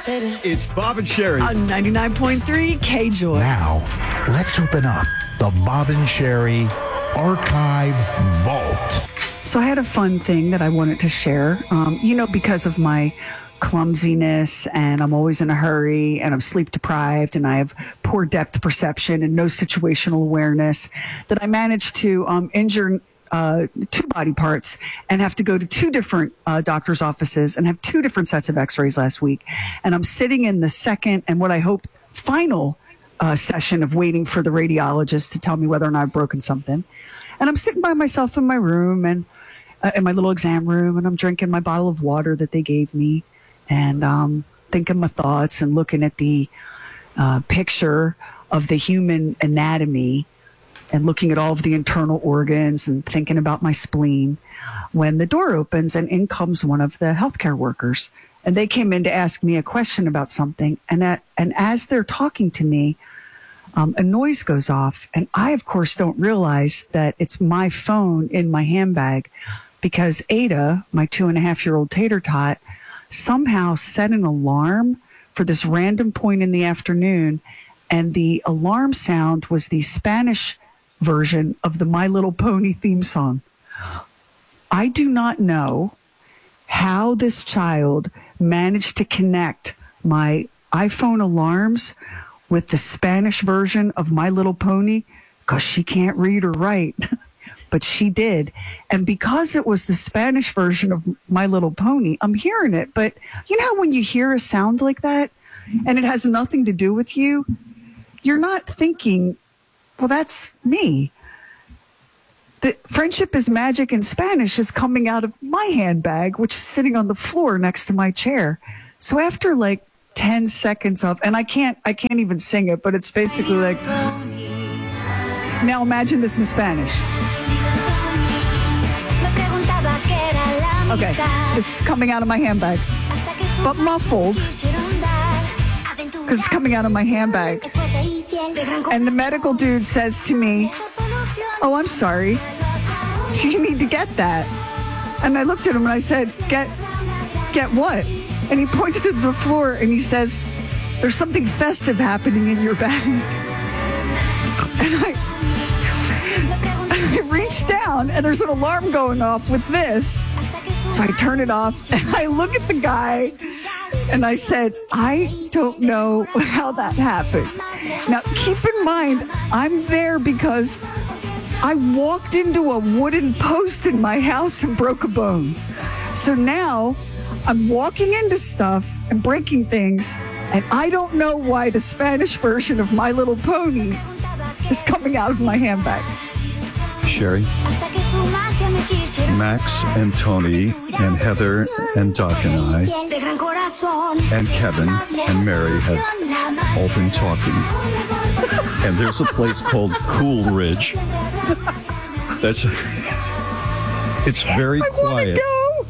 It's Bob and Sherry. On 99.3 K-Joy. Now, let's open up the Bob and Sherry Archive Vault. So I had a fun thing that I wanted to share. Because of my clumsiness and I'm always in a hurry and I'm sleep deprived and I have poor depth perception and no situational awareness, that I managed to injure two body parts and have to go to two different doctor's offices and have two different sets of x-rays last week. And I'm sitting in the second and what I hope final session of waiting for the radiologist to tell me whether or not I've broken something. And I'm sitting by myself in my room and in my little exam room, and I'm drinking my bottle of water that they gave me and thinking my thoughts and looking at the picture of the human anatomy and looking at all of the internal organs and thinking about my spleen, when the door opens and in comes one of the healthcare workers. And they came in to ask me a question about something. And as they're talking to me, a noise goes off. And I, of course, don't realize that it's my phone in my handbag because Ada, my 2.5-year-old tater tot, somehow set an alarm for this random point in the afternoon. And the alarm sound was the Spanish version of the My Little Pony theme song. I do not know how this child managed to connect my iPhone alarms with the Spanish version of My Little Pony, because she can't read or write, but she did. And because it was the Spanish version of My Little Pony, I'm hearing it. But you know how when you hear a sound like that and it has nothing to do with you, you're not thinking, well, that's me. The Friendship is Magic in Spanish is coming out of my handbag, which is sitting on the floor next to my chair. So after like 10 seconds of, and I can't even sing it, but it's basically like, now imagine this in Spanish. Okay, this is coming out of my handbag, but muffled, because it's coming out of my handbag. And the medical dude says to me, "Oh, I'm sorry. You need to get that." And I looked at him and I said, Get what? And he points to the floor and he says, "There's something festive happening in your bag." And I reached down and there's an alarm going off with this. So I turn it off and I look at the guy and I said, "I don't know how that happened." Now, keep in mind, I'm there because I walked into a wooden post in my house and broke a bone. So now I'm walking into stuff and breaking things, and I don't know why the Spanish version of My Little Pony is coming out of my handbag. Sherry, Max and Tony and Heather and Doc and I and Kevin and Mary have all been talking. And there's a place called Coolridge. It's very quiet.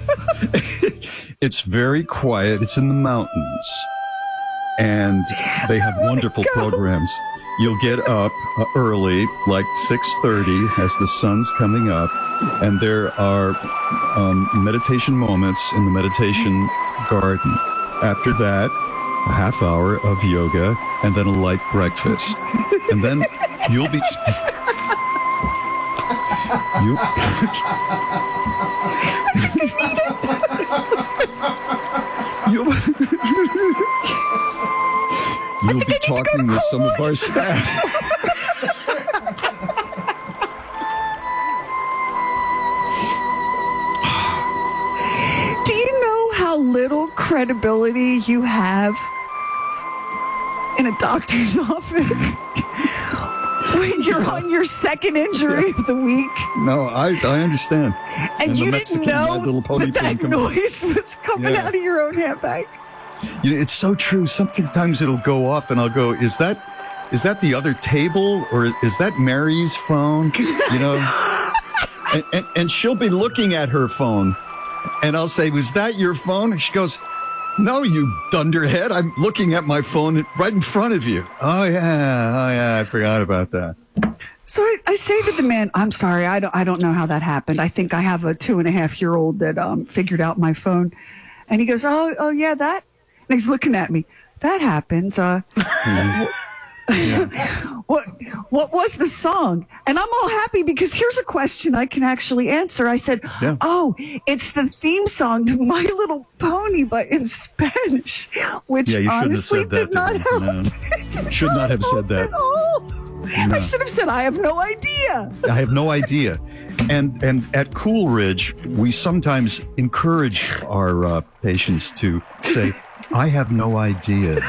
It's very quiet. It's in the mountains. And they have wonderful programs. You'll get up early, like 6:30 as the sun's coming up. And there are meditation moments in the meditation garden. After that, a half hour of yoga and then a light breakfast. And then you'll be... You'll be talking with some of our staff. Do you know how little credibility you have in a doctor's office when you're on your second injury of the week? No, I understand. And you didn't know that noise was coming out of your own handbag. You know, it's so true. Sometimes it'll go off and I'll go, is that the other table or is that Mary's phone? You know, and she'll be looking at her phone and I'll say, was that your phone? And she goes, no, you dunderhead. I'm looking at my phone right in front of you. Oh yeah. I forgot about that. So I say to the man, "I'm sorry. I don't know how that happened. I think I have a 2.5-year-old that figured out my phone." And he goes, "Oh yeah, that." And he's looking at me. That happens. What was the song? And I'm all happy because here's a question I can actually answer. I said, oh, it's the theme song to My Little Pony, but in Spanish, which honestly did not help. No. Should not have said that. At all. No. I should have said, I have no idea. I have no idea. And at Coolridge, we sometimes encourage our patients to say, I have no idea.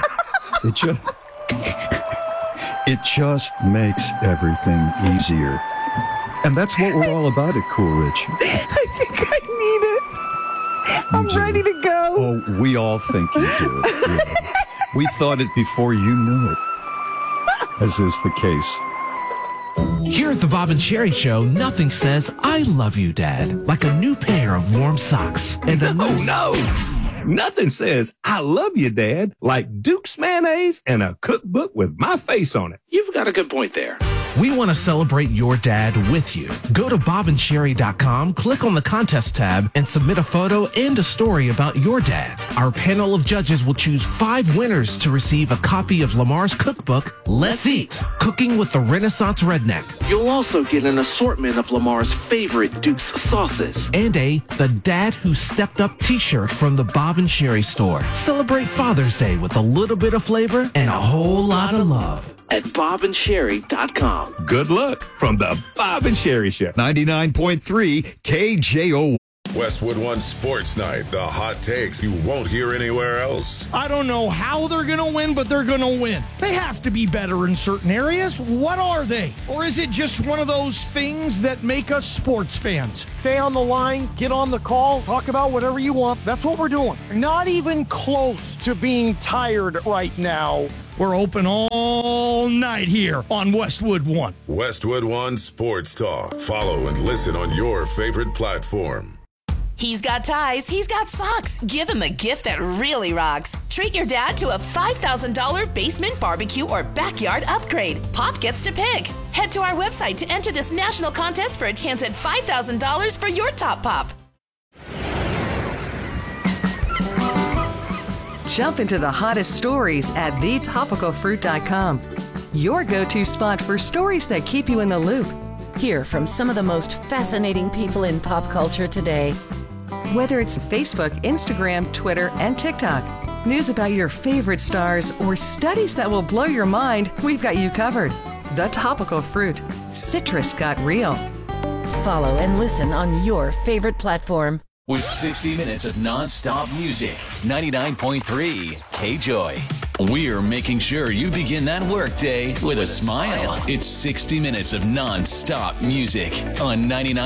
It just makes everything easier. And that's what we're all about at Coolridge. I think I need it. I'm ready to go. Oh, we all think you do. Yeah. We thought it before you knew it, as is the case. Here at the Bob and Sherry Show, nothing says, I love you, Dad, like a new pair of warm socks. And No! Nothing says, I love you, Dad, like Duke's mayonnaise and a cookbook with my face on it. You've got a good point there. We want to celebrate your dad with you. Go to bobandsherry.com, click on the contest tab, and submit a photo and a story about your dad. Our panel of judges will choose 5 winners to receive a copy of Lamar's cookbook, Let's Eat, Cooking with the Renaissance Redneck. You'll also get an assortment of Lamar's favorite Duke's sauces. And the Dad Who Stepped Up t-shirt from the Bob and Sherry store. Celebrate Father's Day with a little bit of flavor and a whole lot of love. At bobandsherry.com. Good luck from the Bob and Sherry Show. 99.3 KJO. Westwood One Sports Night, the hot takes you won't hear anywhere else. I don't know how they're going to win, but they're going to win. They have to be better in certain areas. What are they? Or is it just one of those things that make us sports fans? Stay on the line, get on the call, talk about whatever you want. That's what we're doing. Not even close to being tired right now. We're open all night here on Westwood One. Westwood One Sports Talk. Follow and listen on your favorite platform. He's got ties, he's got socks. Give him a gift that really rocks. Treat your dad to a $5,000 basement barbecue or backyard upgrade. Pop gets to pick. Head to our website to enter this national contest for a chance at $5,000 for your top pop. Jump into the hottest stories at thetopicalfruit.com. Your go-to spot for stories that keep you in the loop. Hear from some of the most fascinating people in pop culture today. Whether it's Facebook, Instagram, Twitter, and TikTok, news about your favorite stars, or studies that will blow your mind, we've got you covered. The Topical Fruit. Citrus got real. Follow and listen on your favorite platform. With 60 minutes of non-stop music, 99.3 K-Joy. We're making sure you begin that workday with a smile. It's 60 minutes of non-stop music on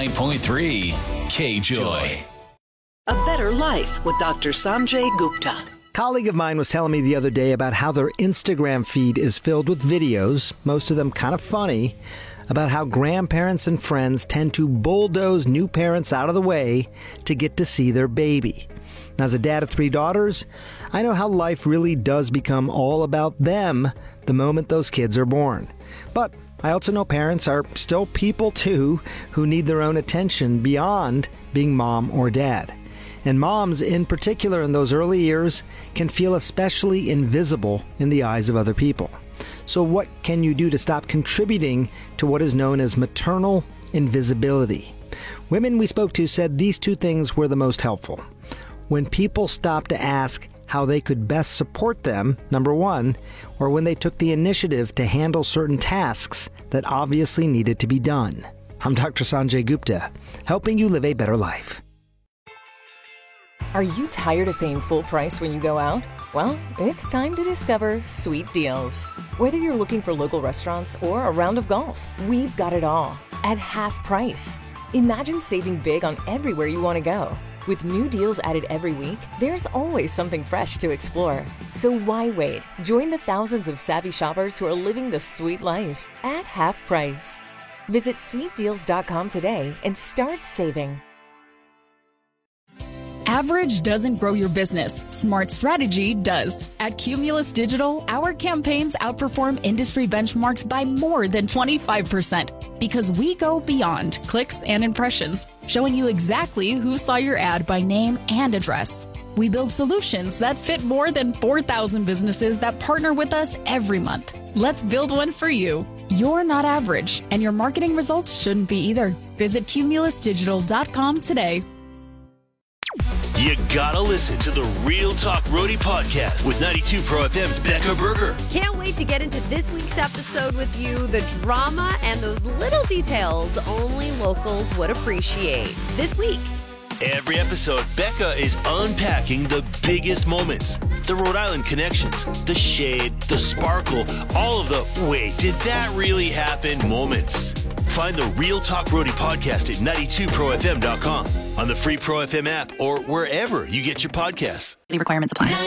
99.3 K-Joy. A Better Life with Dr. Sanjay Gupta. A colleague of mine was telling me the other day about how their Instagram feed is filled with videos, most of them kind of funny, about how grandparents and friends tend to bulldoze new parents out of the way to get to see their baby. As a dad of 3 daughters, I know how life really does become all about them the moment those kids are born. But I also know parents are still people too who need their own attention beyond being mom or dad. And moms, in particular in those early years, can feel especially invisible in the eyes of other people. So what can you do to stop contributing to what is known as maternal invisibility? Women we spoke to said these 2 things were the most helpful. When people stopped to ask how they could best support them, number 1, or when they took the initiative to handle certain tasks that obviously needed to be done. I'm Dr. Sanjay Gupta, helping you live a better life. Are you tired of paying full price when you go out? Well, it's time to discover Sweet Deals. Whether you're looking for local restaurants or a round of golf, we've got it all at half price. Imagine saving big on everywhere you want to go. With new deals added every week, there's always something fresh to explore. So why wait? Join the thousands of savvy shoppers who are living the sweet life at half price. Visit sweetdeals.com today and start saving. Average doesn't grow your business. Smart strategy does. At Cumulus Digital, our campaigns outperform industry benchmarks by more than 25% because we go beyond clicks and impressions, showing you exactly who saw your ad by name and address. We build solutions that fit more than 4,000 businesses that partner with us every month. Let's build one for you. You're not average, and your marketing results shouldn't be either. Visit cumulusdigital.com today. You gotta listen to the Real Talk Roadie podcast with 92 Pro FM's Becca Berger. Can't wait to get into this week's episode with you. The drama and those little details only locals would appreciate. This week. Every episode, Becca is unpacking the biggest moments, the Rhode Island connections, the shade, the sparkle, all of the wait, did that really happen moments. Find the Real Talk Roadie podcast at 92profm.com, on the free Pro FM app, or wherever you get your podcasts. Any requirements apply.